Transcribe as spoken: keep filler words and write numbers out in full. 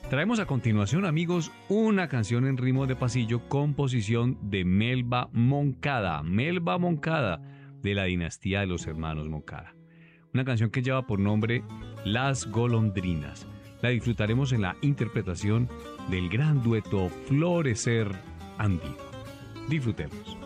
Traemos a continuación, amigos, una canción en ritmo de pasillo, composición de Melba Moncada, Melba Moncada, de la dinastía de los hermanos Moncada. Una canción que lleva por nombre Las Golondrinas. La disfrutaremos en la interpretación del gran dueto Florecer Andino. Disfrutemos.